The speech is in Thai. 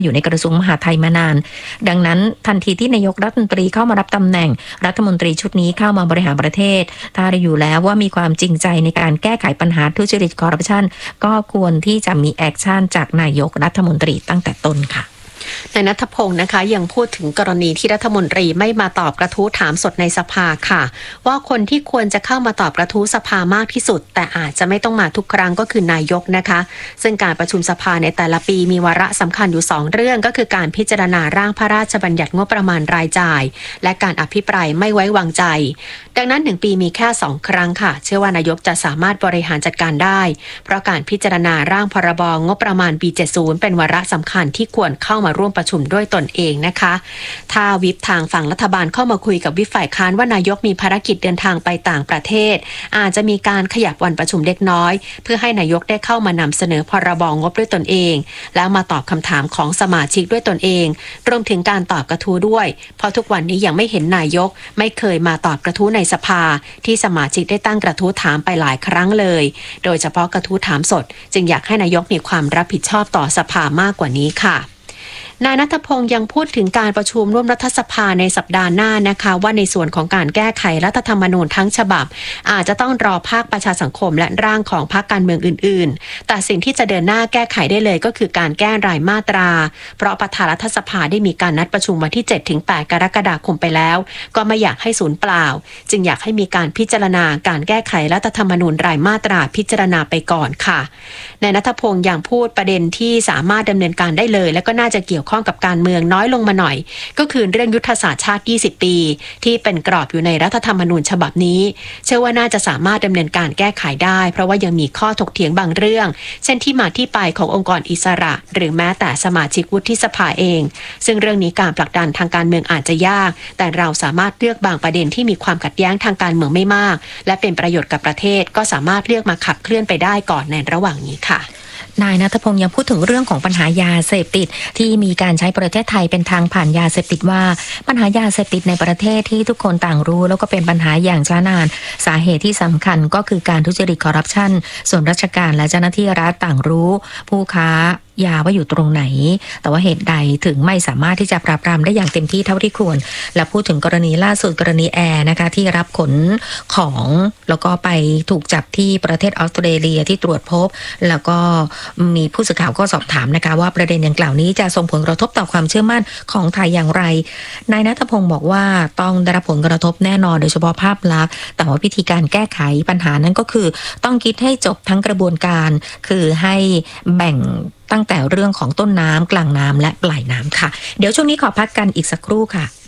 อยู่ในกระทรวงมหาดไทยมานานดังนั้นทันทีที่นายกรัฐมนตรีเข้ามารับตำแหน่งรัฐมนตรีชุดนี้เข้ามาบริหารประเทศถ้าได้อยู่แล้วว่ามีความจริงใจในการแก้ไขปัญหาทุจริตคอร์รัปชันก็ควรที่จะมีแอคชั่นจากนายกรัฐมนตรีตั้งแต่ต้นค่ะนายณัฐพงศ์นะคะยังพูดถึงกรณีที่รัฐมนตรีไม่มาตอบกระทู้ถามสดในสภาค่ะว่าคนที่ควรจะเข้ามาตอบกระทู้สภามากที่สุดแต่อาจจะไม่ต้องมาทุกครั้งก็คือนายกนะคะซึ่งการประชุมสภาในแต่ละปีมีวาระสำคัญอยู่2เรื่องก็คือการพิจารณาร่างพระราชบัญญัติงบประมาณรายจ่ายและการอภิปรายไม่ไว้วางใจดังนั้น1ปีมีแค่2ครั้งค่ะเชื่อว่านายกจะสามารถบริหารจัดการได้เพราะการพิจารณาร่างพรบงบประมาณปี70เป็นวาระสำคัญที่ควรเข้ามาร่วมประชุมด้วยตนเองนะคะถ้าวิปทางฝั่งรัฐบาลเข้ามาคุยกับวิปฝ่ายค้านว่านายกมีภารกิจเดินทางไปต่างประเทศอาจจะมีการขยับวันประชุมเล็กน้อยเพื่อให้นายกได้เข้ามานำเสนอพรบงบด้วยตนเองแล้วมาตอบคำถามของสมาชิกด้วยตนเองรวมถึงการตอบกระทู้ด้วยเพราะทุกวันนี้ยังไม่เห็นนายกไม่เคยมาตอบกระทู้ในสภาที่สมาชิกได้ตั้งกระทู้ถามไปหลายครั้งเลยโดยเฉพาะกระทู้ถามสดจึงอยากให้นายกมีความรับผิดชอบต่อสภามากกว่านี้ค่ะนายณัฐพงศ์ยังพูดถึงการประชุมร่วมรัฐสภาในสัปดาห์หน้านะคะว่าในส่วนของการแก้ไขรัฐธรรมนูญทั้งฉบับอาจจะต้องรอภาคประชาสังคมและร่างของพรรคการเมืองอื่นๆแต่สิ่งที่จะเดินหน้าแก้ไขได้เลยก็คือการแก้รายมาตราเพราะประธานรัฐสภาได้มีการนัดประชุมวันที่ 7-8 กรกฎาคมไปแล้วก็ไม่อยากให้สูญเปล่าจึงอยากให้มีการพิจารณาการแก้ไขรัฐธรรมนูญรายมาตราพิจารณาไปก่อนค่ะนายณัฐพงศ์ยังพูดประเด็นที่สามารถดำเนินการได้เลยและก็น่าจะเกี่ยวข้องกับการเมืองน้อยลงมาหน่อยก็คือเรื่องยุทธศาสตร์ชาติ20ปีที่เป็นกรอบอยู่ในรัฐธรรมนูญฉบับนี้เชื่อว่าน่าจะสามารถดำเนินการแก้ไขได้เพราะว่ายังมีข้อถกเถียงบางเรื่องเช่นที่มาที่ไปขององค์กรอิสระหรือแม้แต่สมาชิกวุฒิสภาเองซึ่งเรื่องนี้การผลักดันทางการเมืองอาจจะยากแต่เราสามารถเลือกบางประเด็นที่มีความขัดแย้งทางการเมืองไม่มากและเป็นประโยชน์กับประเทศก็สามารถเลือกมาขับเคลื่อนไปได้ก่อนในระหว่างนี้ค่ะนายณัฐพงศ์ยังพูดถึงเรื่องของปัญหายาเสพติดที่มีการใช้ประเทศไทยเป็นทางผ่านยาเสพติดว่าปัญหายาเสพติดในประเทศที่ทุกคนต่างรู้แล้วก็เป็นปัญหาอย่างช้านานสาเหตุที่สำคัญก็คือการทุจริตคอร์รัปชันส่วนราชการและเจ้าหน้าที่รัฐต่างรู้ผู้ค้ายาว่าอยู่ตรงไหนแต่ว่าเหตุใดถึงไม่สามารถที่จะปราบปรามได้อย่างเต็มที่เท่าที่ควรและพูดถึงกรณีล่าสุดกรณีแอร์นะคะที่รับขนของแล้วก็ไปถูกจับที่ประเทศออสเตรเลียที่ตรวจพบแล้วก็มีผู้สื่อข่าวก็สอบถามนะคะว่าประเด็นดังกล่าวนี้จะส่งผลกระทบต่อความเชื่อมั่นของไทยอย่างไรนายณัฐพงศ์บอกว่าต้องได้รับผลกระทบแน่นอนโดยเฉพาะภาพลักษณ์แต่ว่าวิธีการแก้ไขปัญหานั้นก็คือต้องคิดให้จบทั้งกระบวนการคือให้แบ่งตั้งแต่เรื่องของต้นน้ำกลางน้ำและปลายน้ำค่ะเดี๋ยวช่วงนี้ขอพักกันอีกสักครู่ค่ะ